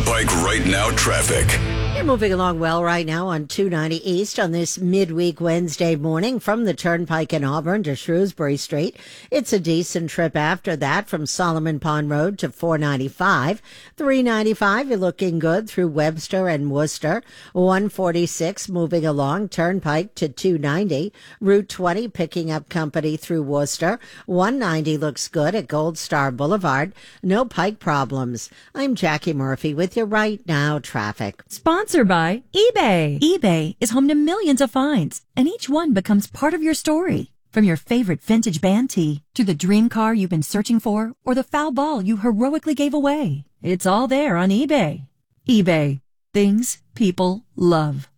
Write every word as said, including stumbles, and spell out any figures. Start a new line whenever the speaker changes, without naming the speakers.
Turnpike right now traffic.
You're moving along well right now on two ninety East on this midweek Wednesday morning from the Turnpike in Auburn to Shrewsbury Street. It's a decent trip after that from Solomon Pond Road to four ninety-five. three ninety-five, you're looking good through Webster and Worcester. one forty-six moving along Turnpike to two ninety. Route twenty picking up company through Worcester. one ninety looks good at Gold Star Boulevard. No Pike problems. I'm Jackie Murphy with your right now traffic.
Sponsored by eBay. eBay is home to millions of finds, and each one becomes part of your story. From your favorite vintage band tee to the dream car you've been searching for or the foul ball you heroically gave away. It's all there on eBay. eBay. Things people love.